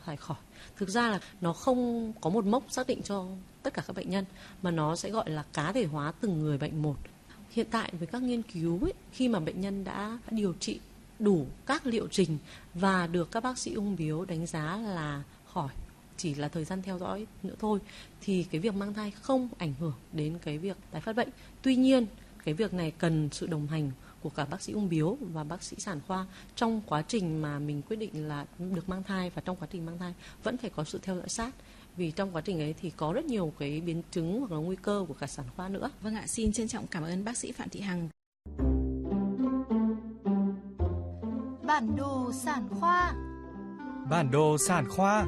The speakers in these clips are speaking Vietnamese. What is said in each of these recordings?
phải khỏi. Thực ra là nó không có một mốc xác định cho tất cả các bệnh nhân, mà nó sẽ gọi là cá thể hóa từng người bệnh một. Hiện tại với các nghiên cứu ấy, khi mà bệnh nhân đã điều trị đủ các liệu trình và được các bác sĩ ung bướu đánh giá là khỏi, chỉ là thời gian theo dõi nữa thôi, thì cái việc mang thai không ảnh hưởng đến cái việc tái phát bệnh. Tuy nhiên, cái việc này cần sự đồng hành của cả bác sĩ ung bướu và bác sĩ sản khoa trong quá trình mà mình quyết định là được mang thai, và trong quá trình mang thai vẫn phải có sự theo dõi sát. Vì trong quá trình ấy thì có rất nhiều cái biến chứng hoặc là nguy cơ của cả sản khoa nữa. Vâng ạ, xin trân trọng cảm ơn bác sĩ Phạm Thị Hằng. Bản đồ sản khoa. Bản đồ sản khoa.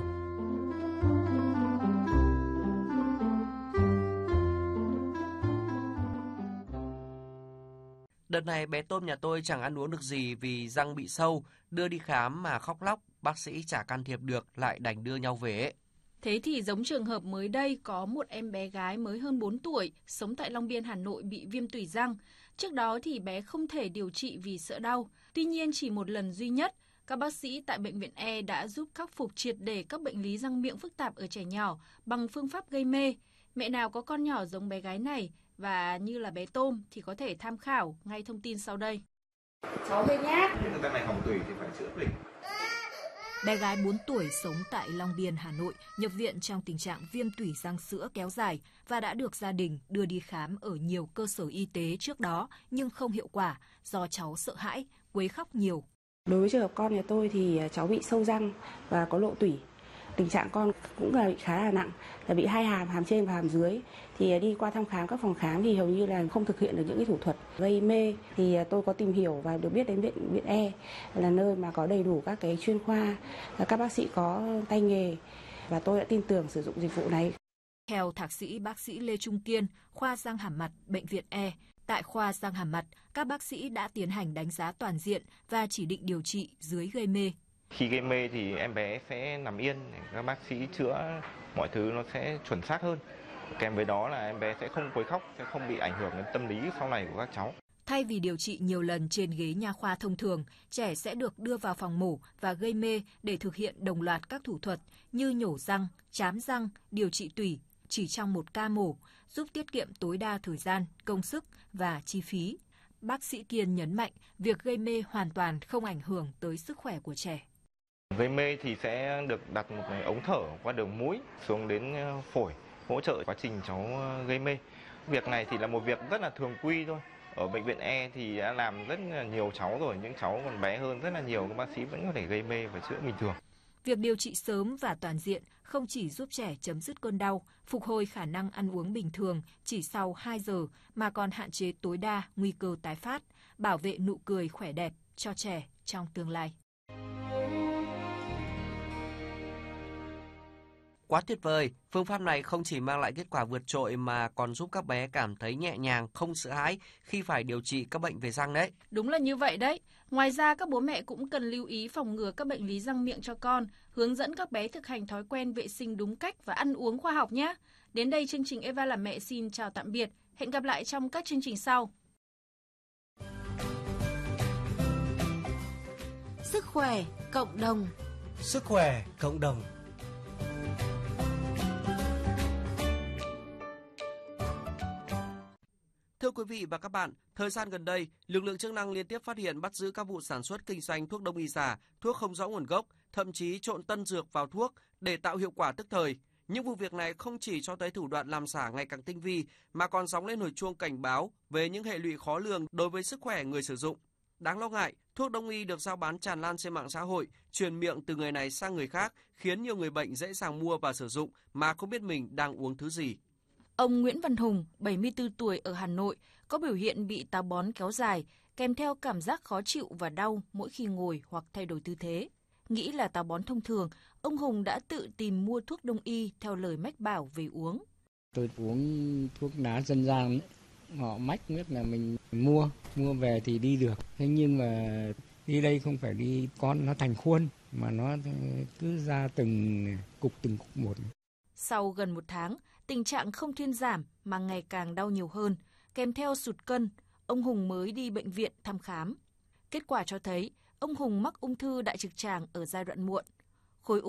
Đợt này bé tôm nhà tôi chẳng ăn uống được gì vì răng bị sâu, đưa đi khám mà khóc lóc, bác sĩ chả can thiệp được, lại đành đưa nhau về. Thế thì giống trường hợp mới đây có một em bé gái mới hơn 4 tuổi, sống tại Long Biên, Hà Nội bị viêm tủy răng. Trước đó thì bé không thể điều trị vì sợ đau. Tuy nhiên chỉ một lần duy nhất, các bác sĩ tại Bệnh viện E đã giúp khắc phục triệt để các bệnh lý răng miệng phức tạp ở trẻ nhỏ bằng phương pháp gây mê. Mẹ nào có con nhỏ giống bé gái này và như là bé Tôm thì có thể tham khảo ngay thông tin sau đây. Cháu hơi nhát. Người ta này hỏng tủy thì phải chữa tủy. Bé gái 4 tuổi sống tại Long Biên, Hà Nội nhập viện trong tình trạng viêm tủy răng sữa kéo dài và đã được gia đình đưa đi khám ở nhiều cơ sở y tế trước đó nhưng không hiệu quả do cháu sợ hãi, quấy khóc nhiều. Đối với trường hợp con nhà tôi thì cháu bị sâu răng và có lộ tủy. Tình trạng con cũng là bị khá là nặng, là bị hai hàm trên và hàm dưới. Thì đi qua thăm khám các phòng khám thì hầu như là không thực hiện được những cái thủ thuật gây mê. Thì tôi có tìm hiểu và được biết đến Bệnh viện E là nơi mà có đầy đủ các cái chuyên khoa, các bác sĩ có tay nghề và tôi đã tin tưởng sử dụng dịch vụ này. Theo thạc sĩ bác sĩ Lê Trung Kiên, khoa răng hàm mặt Bệnh viện E, tại khoa răng hàm mặt, các bác sĩ đã tiến hành đánh giá toàn diện và chỉ định điều trị dưới gây mê. Khi gây mê thì em bé sẽ nằm yên, các bác sĩ chữa mọi thứ nó sẽ chuẩn xác hơn. Kèm với đó là em bé sẽ không quấy khóc, sẽ không bị ảnh hưởng đến tâm lý sau này của các cháu. Thay vì điều trị nhiều lần trên ghế nha khoa thông thường, trẻ sẽ được đưa vào phòng mổ và gây mê để thực hiện đồng loạt các thủ thuật như nhổ răng, trám răng, điều trị tủy chỉ trong một ca mổ, giúp tiết kiệm tối đa thời gian, công sức và chi phí. Bác sĩ Kiên nhấn mạnh việc gây mê hoàn toàn không ảnh hưởng tới sức khỏe của trẻ. Gây mê thì sẽ được đặt một ống thở qua đường mũi xuống đến phổi, hỗ trợ quá trình cháu gây mê. Việc này thì là một việc rất là thường quy thôi. Ở Bệnh viện E thì đã làm rất là nhiều cháu rồi, những cháu còn bé hơn rất là nhiều, các bác sĩ vẫn có thể gây mê và chữa bình thường. Việc điều trị sớm và toàn diện không chỉ giúp trẻ chấm dứt cơn đau, phục hồi khả năng ăn uống bình thường chỉ sau 2 giờ mà còn hạn chế tối đa nguy cơ tái phát, bảo vệ nụ cười khỏe đẹp cho trẻ trong tương lai. Quá tuyệt vời, phương pháp này không chỉ mang lại kết quả vượt trội mà còn giúp các bé cảm thấy nhẹ nhàng, không sợ hãi khi phải điều trị các bệnh về răng đấy. Đúng là như vậy đấy. Ngoài ra, các bố mẹ cũng cần lưu ý phòng ngừa các bệnh lý răng miệng cho con, hướng dẫn các bé thực hành thói quen vệ sinh đúng cách và ăn uống khoa học nhé. Đến đây chương trình Eva làm mẹ xin chào tạm biệt. Hẹn gặp lại trong các chương trình sau. Sức khỏe cộng đồng. Sức khỏe cộng đồng. Thưa quý vị và các bạn, thời gian gần đây, lực lượng chức năng liên tiếp phát hiện bắt giữ các vụ sản xuất kinh doanh thuốc đông y giả, thuốc không rõ nguồn gốc, thậm chí trộn tân dược vào thuốc để tạo hiệu quả tức thời. Những vụ việc này không chỉ cho thấy thủ đoạn làm giả ngày càng tinh vi, mà còn gióng lên hồi chuông cảnh báo về những hệ lụy khó lường đối với sức khỏe người sử dụng. Đáng lo ngại, thuốc đông y được rao bán tràn lan trên mạng xã hội, truyền miệng từ người này sang người khác, khiến nhiều người bệnh dễ dàng mua và sử dụng mà không biết mình đang uống thứ gì. Ông Nguyễn Văn Hùng, 74 tuổi ở Hà Nội, có biểu hiện bị táo bón kéo dài, kèm theo cảm giác khó chịu và đau mỗi khi ngồi hoặc thay đổi tư thế. Nghĩ là táo bón thông thường, ông Hùng đã tự tìm mua thuốc đông y theo lời mách bảo về uống. Tôi uống thuốc lá dân gian ấy. Họ mách biết là mình mua về thì đi được. Thế nhưng mà đi đây không phải đi con nó thành khuôn, mà nó cứ ra từng cục một. Sau gần 1 tháng, tình trạng không thuyên giảm mà ngày càng đau nhiều hơn, kèm theo sụt cân, ông Hùng mới đi bệnh viện thăm khám. Kết quả cho thấy, ông Hùng mắc ung thư đại trực tràng ở giai đoạn muộn.